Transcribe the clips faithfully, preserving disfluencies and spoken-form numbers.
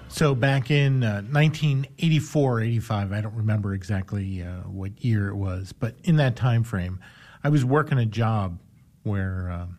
So back in uh, nineteen eighty-four, eighty-five, I don't remember exactly uh, what year it was, but in that time frame, I was working a job where um,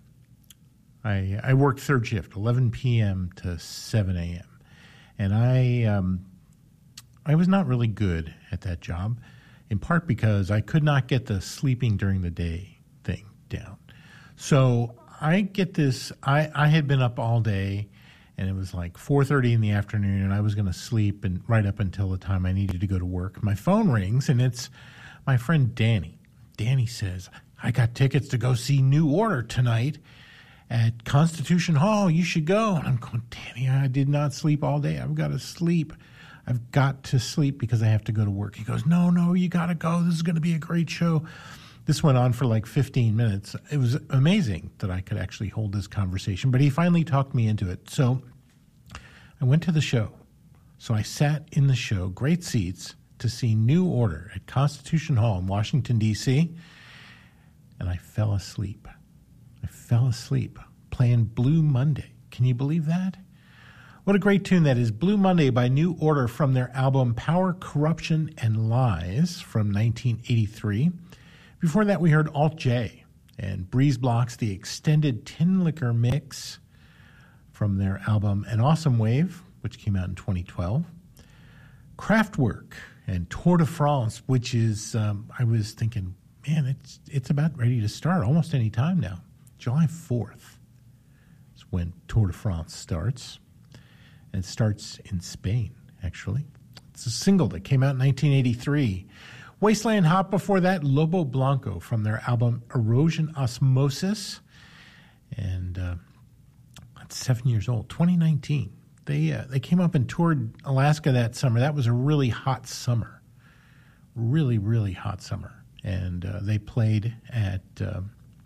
I, I worked third shift, eleven p.m. to seven a.m. And I um, I was not really good at that job, in part because I could not get the sleeping during the day thing down. So I get this, I, I had been up all day, and it was like four thirty in the afternoon, and I was going to sleep and right up until the time I needed to go to work. My phone rings, and it's my friend Danny. Danny says, I got tickets to go see New Order tonight at Constitution Hall. You should go. And I'm going, Danny, I did not sleep all day. I've got to sleep. I've got to sleep because I have to go to work. He goes, no, no, you got to go. This is going to be a great show. This went on for like fifteen minutes. It was amazing that I could actually hold this conversation, but he finally talked me into it. So I went to the show. So I sat in the show, great seats, to see New Order at Constitution Hall in Washington, D C, and I fell asleep. I fell asleep playing Blue Monday. Can you believe that? What a great tune that is. Blue Monday by New Order from their album Power, Corruption, and Lies from nineteen eighty-three. Before that, we heard Alt J and Breeze Blocks, the extended Tin Liquor mix from their album An Awesome Wave, which came out in twenty twelve. Kraftwerk and Tour de France, which is, um, I was thinking, man, it's it's about ready to start almost any time now. July fourth is when Tour de France starts. And it starts in Spain, actually. It's a single that came out in nineteen eighty-three. Wasteland Hop before that, Lobo Blanco from their album Erosion Osmosis. And uh, that's seven years old, twenty nineteen. They uh, they came up and toured Alaska that summer. That was a really hot summer. Really, really hot summer. And uh, they played at uh,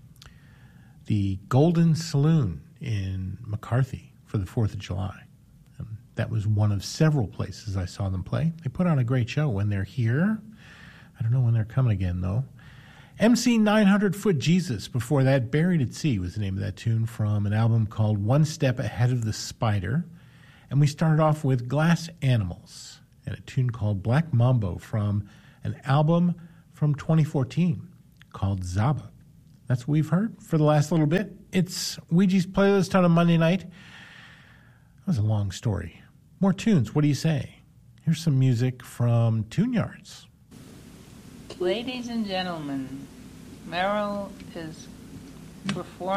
the Golden Saloon in McCarthy for the fourth of July. And that was one of several places I saw them play. They put on a great show when they're here. I don't know when they're coming again, though. M C nine hundred Foot Jesus, before that, Buried at Sea was the name of that tune from an album called One Step Ahead of the Spider. And we started off with Glass Animals and a tune called Black Mambo from an album from twenty fourteen called Zaba. That's what we've heard for the last little bit. It's Ouija's playlist on a Monday night. That was a long story. More tunes, what do you say? Here's some music from Tune Yards. Ladies and gentlemen, Meryl is performing